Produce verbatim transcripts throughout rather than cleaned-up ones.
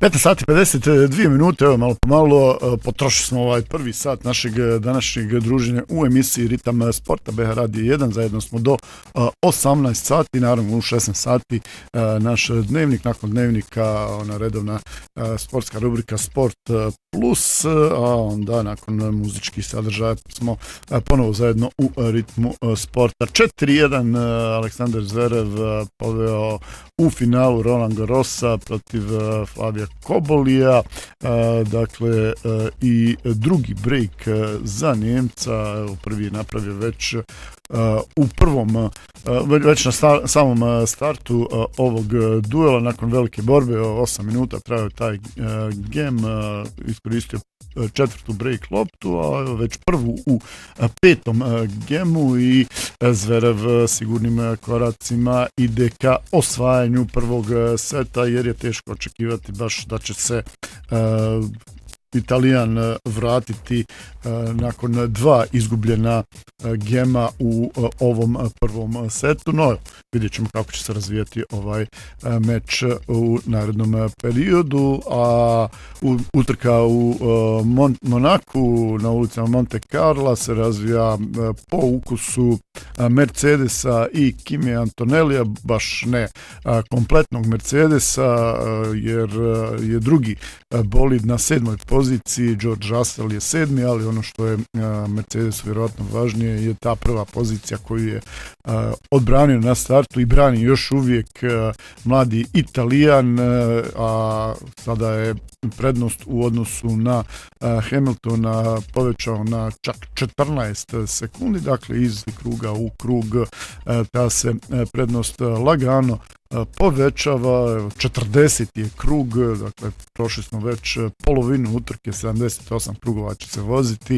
petnaest sati pedeset dvije minute, evo malo po malo potrošili smo ovaj prvi sat našeg današnjeg druženja u emisiji Ritam sporta B H Radio jedan. Zajedno smo do osamnaest sati, naravno u šesnaest sati naš dnevnik, nakon dnevnika ona redovna sportska rubrika Sport Plus, a onda nakon muzičkih sadržaja smo ponovo zajedno u ritmu sporta. četiri jedan Aleksandar Zverev poveo u finalu Roland Garrosa protiv Flavija Kobolija, dakle i drugi break za Njemca, prvi je napravio već u prvom, već na sta, samom startu ovog duela, nakon velike borbe, osam minuta trajao taj gem, iskoristio četvrtu break loptu, a već prvu u petom gemu i Zverev sigurnim koracima ide ka osvajanju prvog seta, jer je teško očekivati baš da će se uh, Italijan vratiti uh, nakon dva izgubljena uh, gema u uh, ovom prvom setu. No, vidjet ćemo kako će se razvijati ovaj uh, meč u narednom periodu, a u, utrka u uh, Mon- Monaku na ulicama Monte Carla se razvija uh, po ukusu uh, Mercedesa i Kimi Antonellija, baš ne uh, kompletnog Mercedesa, uh, jer uh, je drugi uh, bolid na sedmoj poziciji, George Russell je sedmi, ali ono što je uh, Mercedes vjerojatno važnije je ta prva pozicija koju je uh, odbranio na startu i brani još uvijek uh, mladi Italijan, uh, a sada je prednost u odnosu na uh, Hamiltona povećao na čak četrnaest sekundi, dakle iz kruga u krug uh, ta se uh, prednost uh, lagano povećava. četrdeseti je krug, dakle prošli smo već polovinu utrke, sedamdeset osam krugova će se voziti,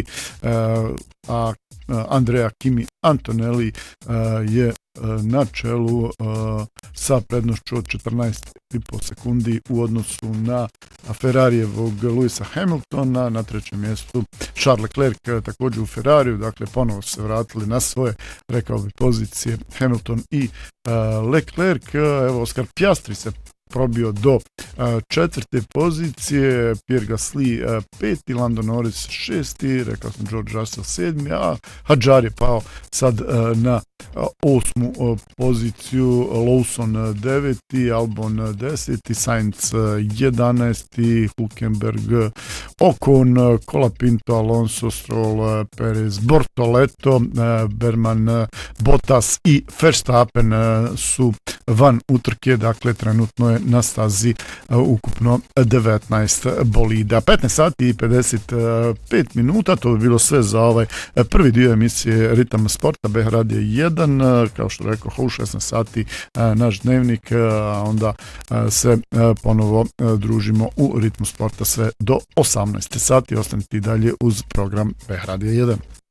a Andrea Kimi Antonelli je na čelu sa prednošću od četrnaest i pol sekundi u odnosu na Ferrarijevog Lewisa Hamiltona. Na trećem mjestu Charles Leclerc također u Ferrariju, dakle ponovo se vratili na svoje, rekao bi, pozicije Hamilton i Leclerc. Evo, Oscar Piastri se probio do uh, četvrte pozicije, Pierre Gasly uh, peti, Lando Norris šesti, rekao sam George Russell sedmi, a Hadjar je pao sad uh, na uh, osmu uh, poziciju, Lawson uh, deveti, Albon uh, deseti, Sainz uh, jedanaesti, Hülkenberg, uh, Ocon, uh, Colapinto, Alonso, Stroll, uh, Perez, Bortoleto, uh, Berman, uh, Bottas i Verstappen uh, su van utrke, dakle trenutno je na stazi uh, ukupno devetnaest bolida. petnaest sati i pedeset pet minuta, to bi bilo sve za ovaj uh, prvi dio emisije Ritam sporta B H Radio jedan, uh, kao što rekao, u šesnaest sati uh, naš dnevnik, a uh, onda uh, se uh, ponovo uh, družimo u Ritmu sporta sve do osamnaest sati. Ostanite i dalje uz program B H Radio jedan.